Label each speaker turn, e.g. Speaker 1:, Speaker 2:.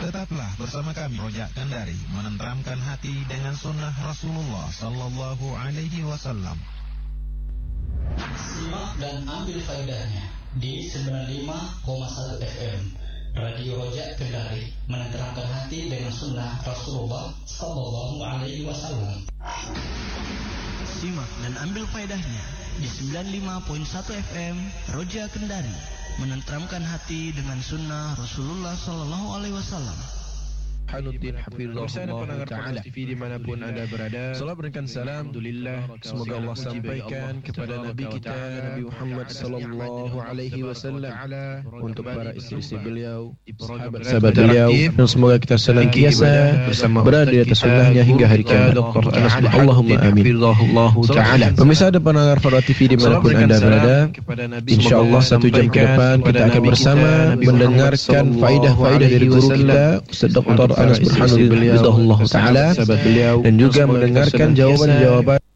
Speaker 1: Tetaplah bersama kami Rojak Kendari, menenteramkan hati dengan sunnah Rasulullah Sallallahu Alaihi Wasallam.
Speaker 2: Simak dan ambil faedahnya di 95,1 FM Radio Rojak Kendari, menenteramkan hati dengan sunnah Rasulullah Sallallahu Alaihi Wasallam. Simak dan ambil faedahnya di 95.1 FM Rojak Kendari, menenteramkan hati dengan sunnah Rasulullah Sallallahu Alaihi Wasallam.
Speaker 3: Hanuddin Hafizahullah Ta'ala dimanapun anda berada, salam berikan salam, alhamdulillah, semoga Allah sampaikan kepada Nabi kita Nabi Muhammad Sallallahu Alaihi Wasallam, untuk para istri-istri beliau, sahabat beliau, dan semoga kita senantiasa berada di atas sunnahnya hingga hari kiamat. Allahumma amin. Pemirsa dan pendengar Farwa TV dimanapun anda berada, insyaallah 1 jam ke depan kita akan bersama mendengarkan faidah-faidah dari guru kita Ustaz Dr. Anas Burhanuddin Hafizahullah Ta'ala, dan juga mendengarkan jawaban-jawaban